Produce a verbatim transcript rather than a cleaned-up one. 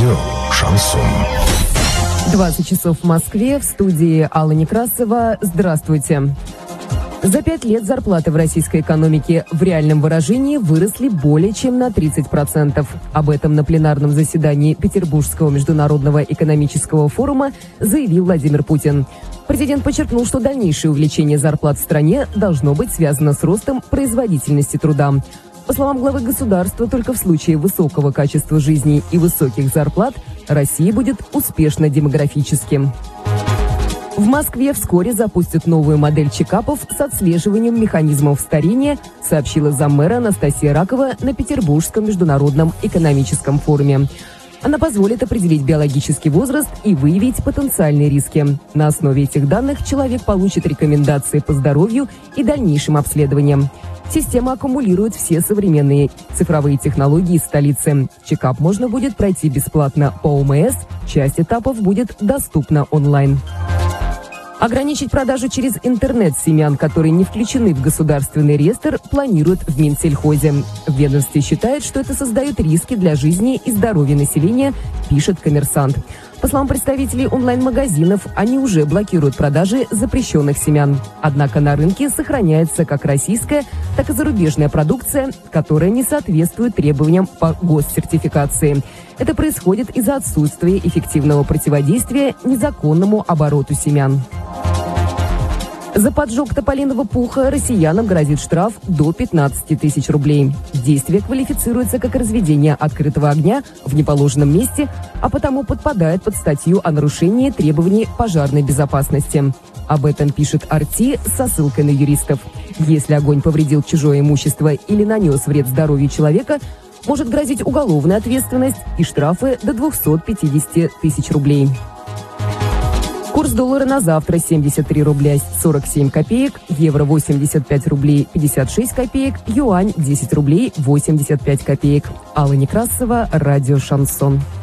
Радио «Шансон». двадцать часов в Москве. В студии Алла Некрасова. Здравствуйте. За пять лет зарплаты в российской экономике в реальном выражении выросли более чем на тридцать процентов. Об этом на пленарном заседании Петербургского международного экономического форума заявил Владимир Путин. Президент подчеркнул, что дальнейшее увеличение зарплат в стране должно быть связано с ростом производительности труда. По словам главы государства, только в случае высокого качества жизни и высоких зарплат Россия будет успешна демографически. В Москве вскоре запустят новую модель чекапов с отслеживанием механизмов старения, сообщила заммэра Анастасия Ракова на Петербургском международном экономическом форуме. Она позволит определить биологический возраст и выявить потенциальные риски. На основе этих данных человек получит рекомендации по здоровью и дальнейшим обследованиям. Система аккумулирует все современные цифровые технологии из столицы. Чекап можно будет пройти бесплатно по ОМС, часть этапов будет доступна онлайн. Ограничить продажу через интернет семян, которые не включены в государственный реестр, планируют в Минсельхозе. В ведомстве считают, что это создает риски для жизни и здоровья населения, пишет «Коммерсант». По словам представителей онлайн-магазинов, они уже блокируют продажи запрещенных семян. Однако на рынке сохраняется как российская, так и зарубежная продукция, которая не соответствует требованиям по госсертификации. Это происходит из-за отсутствия эффективного противодействия незаконному обороту семян. За поджог тополиного пуха россиянам грозит штраф до пятнадцати тысяч рублей. Действие квалифицируется как разведение открытого огня в неположенном месте, а потому подпадает под статью о нарушении требований пожарной безопасности. Об этом пишет Арти со ссылкой на юристов. Если огонь повредил чужое имущество или нанес вред здоровью человека, может грозить уголовная ответственность и штрафы до двухсот пятидесяти тысяч рублей. Курс доллара на завтра семьдесят три рубля сорок семь копеек, евро восемьдесят пять рублей пятьдесят шесть копеек, юань десять рублей восемьдесят пять копеек. Алла Некрасова, радио «Шансон».